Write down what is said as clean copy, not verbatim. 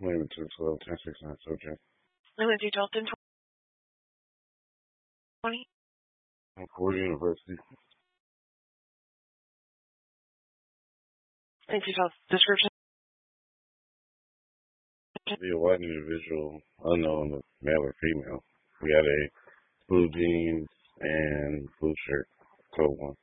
Maybe 212, 1069 subject. And the details in 20? Ford University. And details description? Be a white individual, unknown, male or female. We had a blue jeans and blue shirt, code one.